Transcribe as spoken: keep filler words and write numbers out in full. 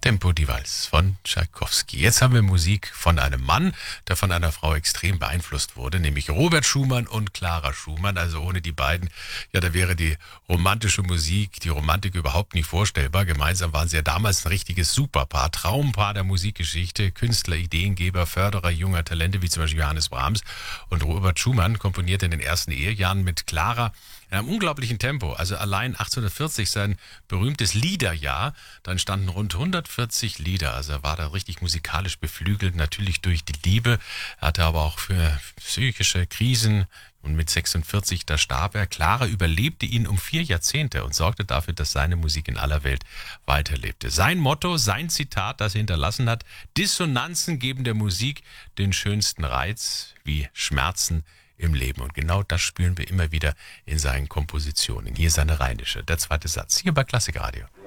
Tempo di Valse von Tschaikowski. Jetzt haben wir Musik von einem Mann, der von einer Frau extrem beeinflusst wurde, nämlich Robert Schumann und Clara Schumann. Also ohne die beiden, ja, da wäre die romantische Musik, die Romantik überhaupt nicht vorstellbar. Gemeinsam waren sie ja damals ein richtiges Superpaar, Traumpaar der Musikgeschichte, Künstler, Ideengeber, Förderer junger Talente, wie zum Beispiel Johannes Brahms. Und Robert Schumann komponierte in den ersten Ehejahren mit Clara in einem unglaublichen Tempo. Also allein achtzehnhundertvierzig sein berühmtes Liederjahr, da entstanden rund hundertvierzig Lieder. Also er war da richtig musikalisch beflügelt, natürlich durch die Liebe. Er hatte aber auch für psychische Krisen und mit sechsundvierzig, da starb er. Clara überlebte ihn um vier Jahrzehnte und sorgte dafür, dass seine Musik in aller Welt weiterlebte. Sein Motto, sein Zitat, das er hinterlassen hat: Dissonanzen geben der Musik den schönsten Reiz, wie Schmerzen im Leben. Und genau das spüren wir immer wieder in seinen Kompositionen. Hier seine Rheinische, der zweite Satz, hier bei Klassikradio.